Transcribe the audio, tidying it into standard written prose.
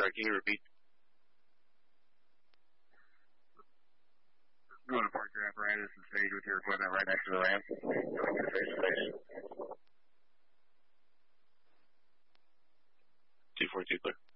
sorry, can you repeat? Go to park your apparatus and stage with your equipment right next to the ramp. Face to face. 242 clear.